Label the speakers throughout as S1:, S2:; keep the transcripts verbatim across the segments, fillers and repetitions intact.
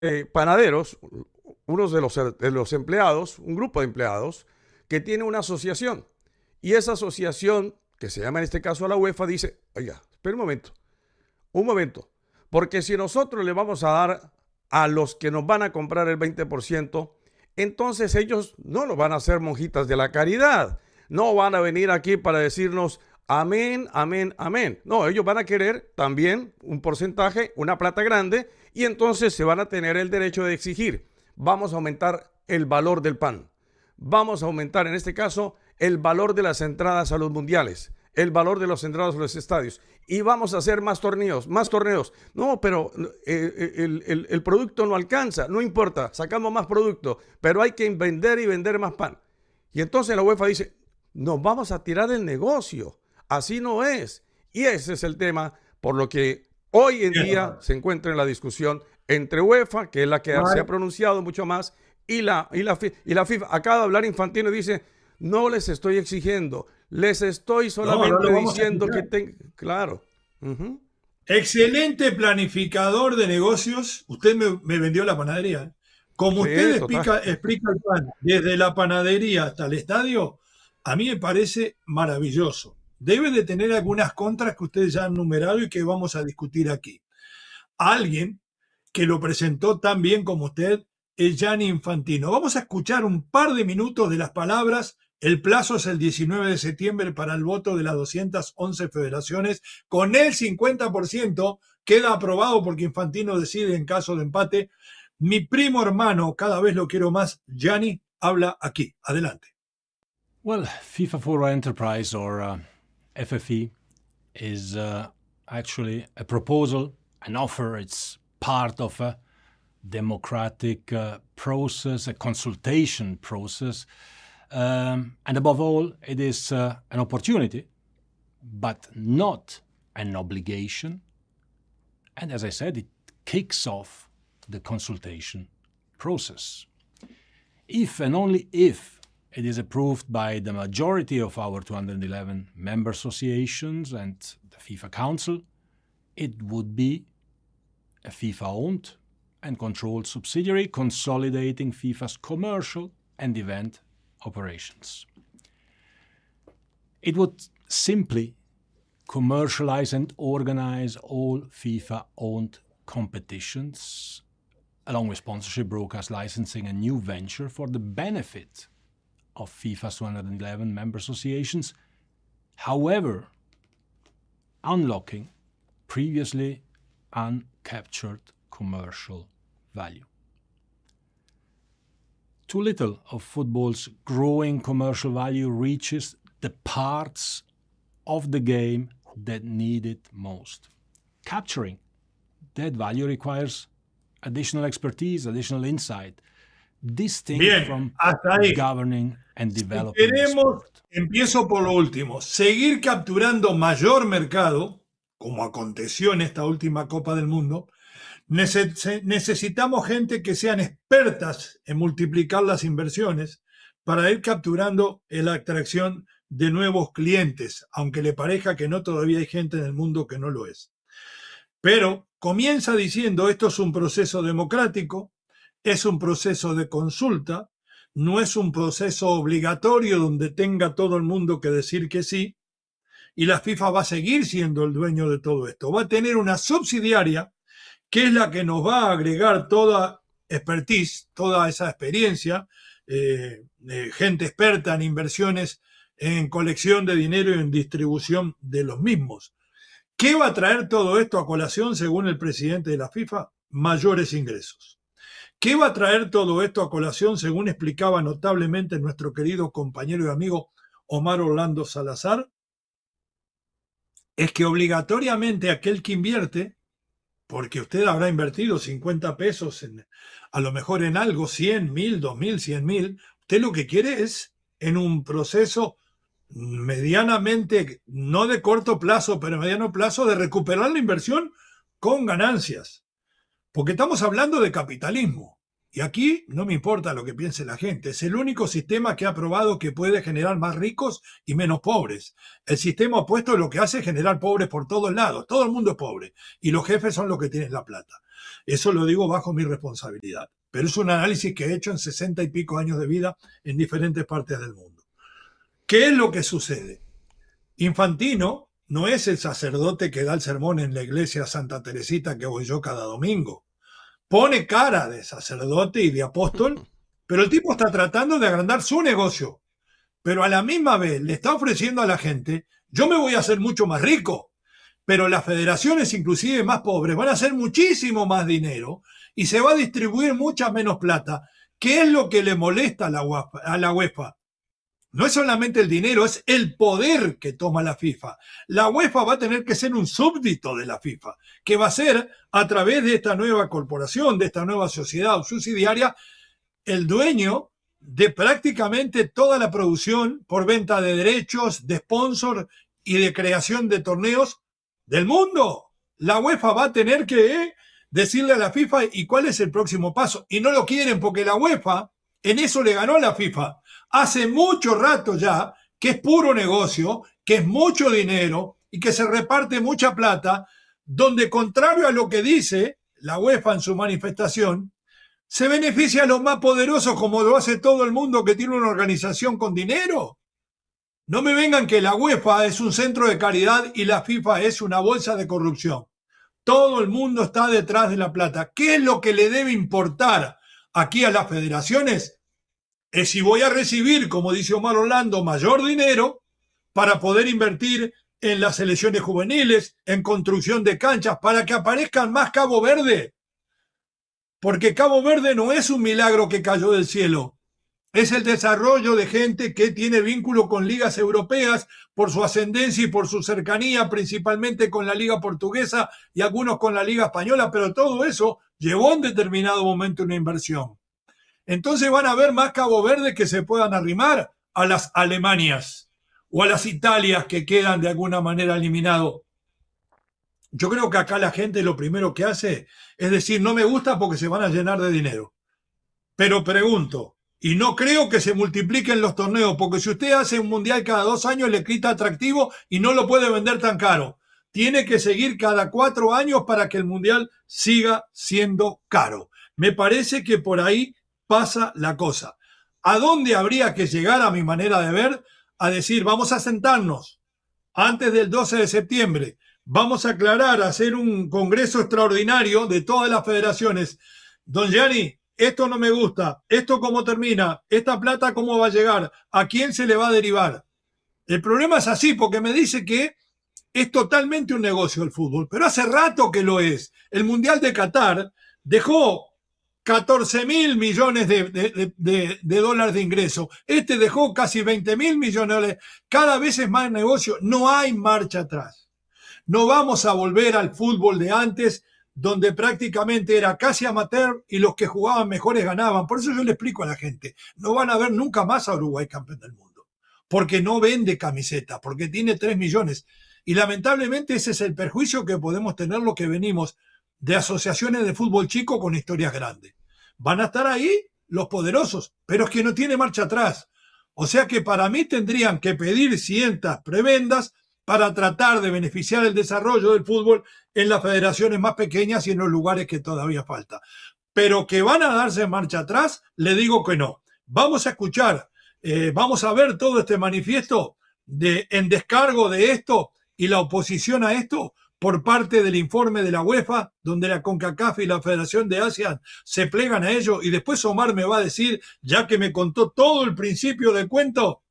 S1: eh, panaderos, unos de los, de los empleados, un grupo de empleados, que tiene una asociación. Y esa asociación, que se llama en este caso a la UEFA, dice, oiga, espera un momento, un momento, porque si nosotros le vamos a dar a los que nos van a comprar el veinte por ciento, entonces ellos no lo van a hacer monjitas de la caridad, no van a venir aquí para decirnos amén, amén, amén. No, ellos van a querer también un porcentaje, una plata grande, y entonces se van a tener el derecho de exigir, vamos a aumentar el valor del pan, vamos a aumentar en este caso el valor de las entradas a los mundiales, el valor de los entradas a los estadios, y vamos a hacer más torneos, más torneos. No, pero eh, el, el, el producto no alcanza, no importa, sacamos más producto, pero hay que vender y vender más pan. Y entonces la UEFA dice, nos vamos a tirar el negocio, así no es. Y ese es el tema por lo que hoy en día se encuentra en la discusión entre UEFA, que es la que se ha pronunciado mucho más, y la, y la, y la FIFA. Acaba de hablar Infantino y dice, no les estoy exigiendo, les estoy solamente no, no diciendo que tengan... Claro. Uh-huh.
S2: Excelente planificador de negocios. Usted me, me vendió la panadería. Como sí, usted explica, explica el pan desde la panadería hasta el estadio, a mí me parece maravilloso. Debe de tener algunas contras que ustedes ya han numerado y que vamos a discutir aquí. Alguien que lo presentó tan bien como usted es Gianni Infantino. Vamos a escuchar un par de minutos de las palabras. El plazo es el diecinueve de septiembre para el voto de las doscientas once federaciones. Con el cincuenta por ciento queda aprobado porque Infantino decide en caso de empate. Mi primo hermano, cada vez lo quiero más, Gianni, habla aquí. Adelante.
S3: Well, FIFA for Enterprise, or uh, F F E, is uh, actually a proposal, an offer. It's part of a democratic uh, process, a consultation process. Um, and above all, it is uh, an opportunity, but not an obligation. And as I said, it kicks off the consultation process. If and only if it is approved by the majority of our two hundred eleven member associations and the FIFA Council, it would be a FIFA-owned and controlled subsidiary consolidating FIFA's commercial and event operations. It would simply commercialize and organize all FIFA-owned competitions, along with sponsorship, broadcast licensing, and new venture for the benefit of FIFA's two hundred eleven member associations, however, unlocking previously uncaptured commercial value. Too little of football's growing commercial value reaches the parts of the game that need it most. Capturing that value requires additional expertise, additional insight, distinct
S2: Bien,
S3: from
S2: hasta ahí.
S3: Governing and developing
S2: si queremos,
S3: sport.
S2: Empiezo por lo último, seguir capturando mayor mercado, como aconteció en esta última Copa del Mundo. Necesitamos gente que sean expertas en multiplicar las inversiones para ir capturando la atracción de nuevos clientes, aunque le parezca que no, todavía hay gente en el mundo que no lo es. Pero comienza diciendo, esto es un proceso democrático, es un proceso de consulta, no es un proceso obligatorio donde tenga todo el mundo que decir que sí, y la FIFA va a seguir siendo el dueño de todo esto. Va a tener una subsidiaria que es la que nos va a agregar toda expertise, toda esa experiencia, eh, eh, gente experta en inversiones, en colección de dinero y en distribución de los mismos. ¿Qué va a traer todo esto a colación según el presidente de la FIFA? Mayores ingresos. ¿Qué va a traer todo esto a colación según explicaba notablemente nuestro querido compañero y amigo Omar Orlando Salazar? Es que obligatoriamente aquel que invierte, porque usted habrá invertido cincuenta pesos, en, a lo mejor en algo, cien, mil, dos mil, cien mil, usted lo que quiere es en un proceso medianamente, no de corto plazo, pero mediano plazo, de recuperar la inversión con ganancias. Porque estamos hablando de capitalismo. Y aquí no me importa lo que piense la gente. Es el único sistema que ha probado que puede generar más ricos y menos pobres. El sistema opuesto lo que hace es generar pobres por todos lados. Todo el mundo es pobre. Y los jefes son los que tienen la plata. Eso lo digo bajo mi responsabilidad. Pero es un análisis que he hecho en sesenta y pico años de vida en diferentes partes del mundo. ¿Qué es lo que sucede? Infantino no es el sacerdote que da el sermón en la iglesia Santa Teresita que voy yo cada domingo. Pone cara de sacerdote y de apóstol, pero el tipo está tratando de agrandar su negocio. Pero a la misma vez le está ofreciendo a la gente, yo me voy a hacer mucho más rico, pero las federaciones inclusive más pobres van a hacer muchísimo más dinero y se va a distribuir mucha menos plata. ¿Qué es lo que le molesta a la UEFA? A la UEFA? No es solamente el dinero, es el poder que toma la FIFA. La UEFA va a tener que ser un súbdito de la FIFA, que va a ser, a través de esta nueva corporación, de esta nueva sociedad subsidiaria, el dueño de prácticamente toda la producción por venta de derechos, de sponsor y de creación de torneos del mundo. La UEFA va a tener que decirle a la FIFA y cuál es el próximo paso. Y no lo quieren porque la UEFA en eso le ganó a la FIFA. Hace mucho rato ya que es puro negocio, que es mucho dinero y que se reparte mucha plata, donde contrario a lo que dice la UEFA en su manifestación, se beneficia a los más poderosos como lo hace todo el mundo que tiene una organización con dinero. No me vengan que la UEFA es un centro de caridad y la FIFA es una bolsa de corrupción. Todo el mundo está detrás de la plata. ¿Qué es lo que le debe importar aquí a las federaciones? Es si voy a recibir, como dice Omar Orlando, mayor dinero para poder invertir en las selecciones juveniles, en construcción de canchas, para que aparezcan más Cabo Verde. Porque Cabo Verde no es un milagro que cayó del cielo. Es el desarrollo de gente que tiene vínculo con ligas europeas por su ascendencia y por su cercanía, principalmente con la liga portuguesa y algunos con la liga española, pero todo eso llevó en determinado momento una inversión. Entonces van a haber más Cabo Verde que se puedan arrimar a las Alemanias o a las Italias que quedan de alguna manera eliminados. Yo creo que acá la gente lo primero que hace es decir, no me gusta porque se van a llenar de dinero. Pero pregunto, y no creo que se multipliquen los torneos, porque si usted hace un mundial cada dos años le quita atractivo y no lo puede vender tan caro. Tiene que seguir cada cuatro años para que el mundial siga siendo caro. Me parece que por ahí pasa la cosa. ¿A dónde habría que llegar, a mi manera de ver? A decir, vamos a sentarnos antes del doce de septiembre, vamos a aclarar, a hacer un congreso extraordinario de todas las federaciones. Don Gianni, esto no me gusta, esto cómo termina, esta plata cómo va a llegar, a quién se le va a derivar. El problema es así, porque me dice que es totalmente un negocio el fútbol, pero hace rato que lo es. El Mundial de Qatar dejó catorce mil millones de, de, de, de dólares de ingreso. Este dejó casi veinte mil millones de dólares. Cada vez es más negocio. No hay marcha atrás. No vamos a volver al fútbol de antes, donde prácticamente era casi amateur y los que jugaban mejores ganaban. Por eso yo le explico a la gente, no van a ver nunca más a Uruguay campeón del mundo, porque no vende camiseta, porque tiene tres millones. Y lamentablemente ese es el perjuicio que podemos tener los que venimos de asociaciones de fútbol chico con historias grandes. Van a estar ahí los poderosos, pero es que no tiene marcha atrás. O sea que para mí tendrían que pedir ciertas prebendas para tratar de beneficiar el desarrollo del fútbol en las federaciones más pequeñas y en los lugares que todavía falta. Pero que van a darse marcha atrás, le digo que no. Vamos a escuchar, eh, vamos a ver todo este manifiesto de, en descargo de esto y la oposición a esto por parte del informe de la UEFA, donde la CONCACAF y la Federación de Asia se plegan a ello, y después Omar me va a decir, ya que me contó todo el principio del cuento,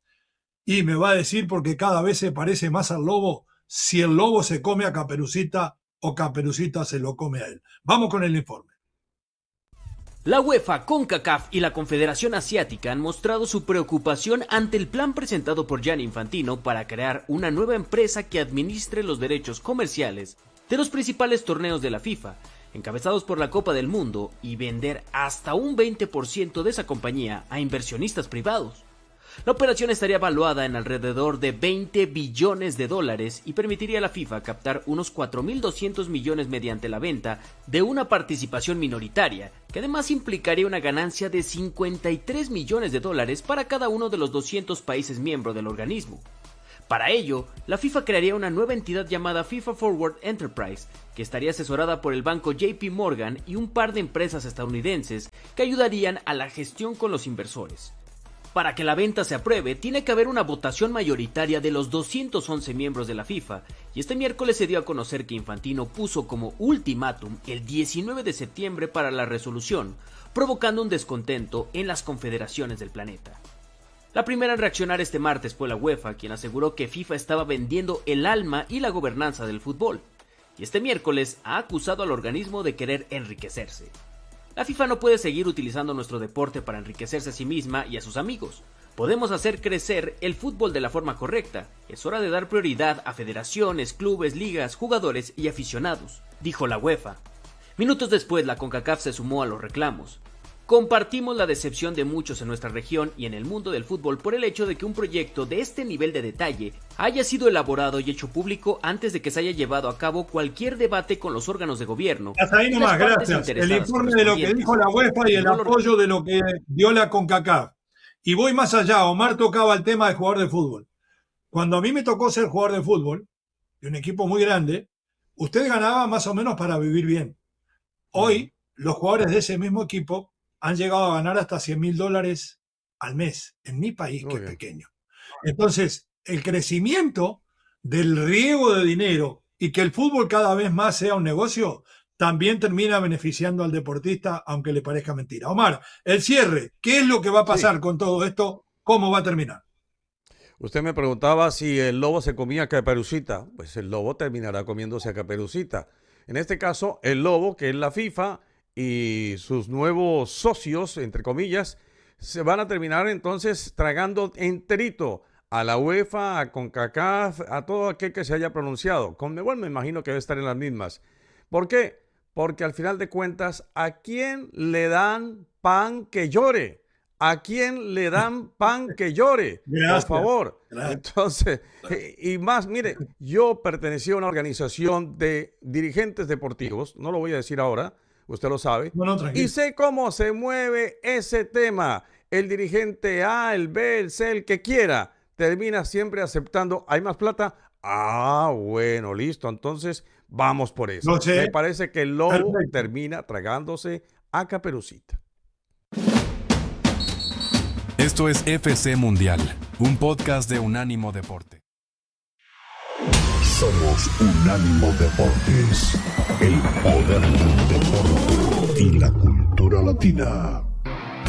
S2: y me va a decir, porque cada vez se parece más al lobo, si el lobo se come a Caperucita o Caperucita se lo come a él. Vamos con el informe.
S4: La UEFA, CONCACAF y la Confederación Asiática han mostrado su preocupación ante el plan presentado por Gianni Infantino para crear una nueva empresa que administre los derechos comerciales de los principales torneos de la FIFA, encabezados por la Copa del Mundo, y vender hasta un veinte por ciento de esa compañía a inversionistas privados. La operación estaría valuada en alrededor de veinte billones de dólares y permitiría a la FIFA captar unos cuatro mil doscientos millones mediante la venta de una participación minoritaria, que además implicaría una ganancia de cincuenta y tres millones de dólares para cada uno de los doscientos países miembros del organismo. Para ello, la FIFA crearía una nueva entidad llamada FIFA Forward Enterprise, que estaría asesorada por el banco J P Morgan y un par de empresas estadounidenses que ayudarían a la gestión con los inversores. Para que la venta se apruebe, tiene que haber una votación mayoritaria de los doscientos once miembros de la FIFA, y este miércoles se dio a conocer que Infantino puso como ultimátum el diecinueve de septiembre para la resolución, provocando un descontento en las confederaciones del planeta. La primera en reaccionar este martes fue la UEFA, quien aseguró que FIFA estaba vendiendo el alma y la gobernanza del fútbol, y este miércoles ha acusado al organismo de querer enriquecerse. La FIFA no puede seguir utilizando nuestro deporte para enriquecerse a sí misma y a sus amigos. Podemos hacer crecer el fútbol de la forma correcta. Es hora de dar prioridad a federaciones, clubes, ligas, jugadores y aficionados, dijo la UEFA. Minutos después, la CONCACAF se sumó a los reclamos. Compartimos la decepción de muchos en nuestra región y en el mundo del fútbol por el hecho de que un proyecto de este nivel de detalle haya sido elaborado y hecho público antes de que se haya llevado a cabo cualquier debate con los órganos de gobierno.
S2: Hasta ahí nomás, gracias. El informe de lo que dijo la UEFA y el apoyo de lo que dio la CONCACAF. Y voy más allá, Omar tocaba el tema de jugador de fútbol. Cuando a mí me tocó ser jugador de fútbol, de un equipo muy grande, usted ganaba más o menos para vivir bien. Hoy, los jugadores de ese mismo equipo han llegado a ganar hasta cien mil dólares al mes, en mi país, que es pequeño. Entonces, el crecimiento del riego de dinero y que el fútbol cada vez más sea un negocio, también termina beneficiando al deportista, aunque le parezca mentira. Omar, el cierre, ¿qué es lo que va a pasar sí. con todo esto? ¿Cómo va a terminar?
S1: Usted me preguntaba si el lobo se comía a Caperucita. Pues el lobo terminará comiéndose a Caperucita. En este caso, el lobo, que es la FIFA, y sus nuevos socios, entre comillas, se van a terminar entonces tragando enterito a la UEFA, a CONCACAF, a todo aquel que se haya pronunciado. Conmebol me imagino que debe estar en las mismas. ¿Por qué? Porque al final de cuentas, ¿a quién le dan pan que llore? ¿A quién le dan pan que llore? Gracias. Por favor. Gracias. Entonces, y más, mire, yo pertenecía a una organización de dirigentes deportivos, no lo voy a decir ahora, usted lo sabe, no, no, y sé cómo se mueve ese tema. El dirigente A, el B, el C, el que quiera, termina siempre aceptando, ¿hay más plata? Ah, bueno, listo, entonces vamos por eso. No sé. Me parece que el lobo Perfecto. termina tragándose a Caperucita.
S5: Esto es F C Mundial, un podcast de Unánimo Deporte.
S6: Somos Unánimo Deportes, el poder del deporte y la cultura latina.